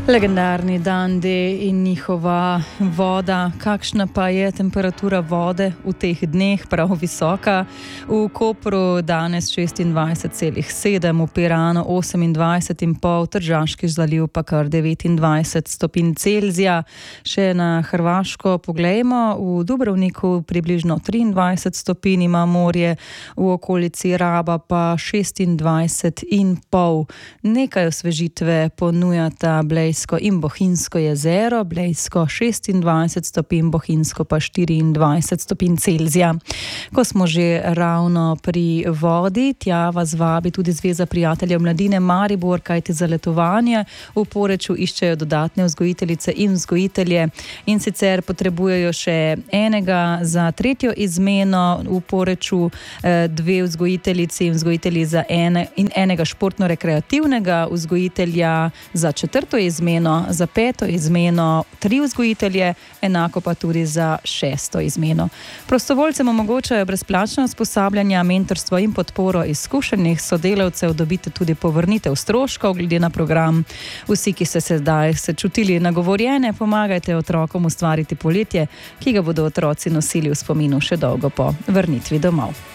Legendarni Dundee in njihova voda. Kakšna pa je temperatura vode v teh dneh? Prav visoka. V Kopru danes 26,7, v Piranu 28,5, Tržaški zaliv pa kar 29 stopinj Celzija. Še na Hrvaško poglejmo. V Dubrovniku približno 23 stopinj ima morje, v okolici Raba pa 26,5. Nekaj osvežitve ponujata Blejsko in Bohinjsko jezero, Blejsko 26 stopinj, Bohinjsko pa 24 stopinj Celzija. Ko smo že ravno pri vodi, tja vas vabi tudi Zveza prijateljev mladine Maribor, kajti za letovanje v Poreču iščejo dodatne vzgojiteljice in vzgojitelje, in sicer potrebujejo še enega za 3. izmeno v Poreču, 2 vzgojiteljici in vzgojitelji in enega športno-rekreativnega vzgojitelja za 4. izmeno, za 5. izmeno 3 vzgojitelje, enako pa tudi za 6. izmeno. Prostovoljcem omogočajo brezplačna usposabljanja, mentorstvo in podporo izkušenih sodelavcev, dobite tudi povrnitev stroškov glede na program. Vsi, ki ste se čutili nagovorjene, pomagajte otrokom ustvariti poletje, ki ga bodo otroci nosili v spominu še dolgo po vrnitvi domov.